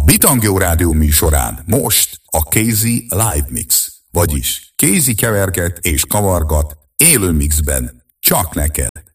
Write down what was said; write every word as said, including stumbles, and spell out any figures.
Bitangó Rádió műsorán most a Kézi Live Mix, vagyis Kézi keverget és kavargat élő mixben, csak neked.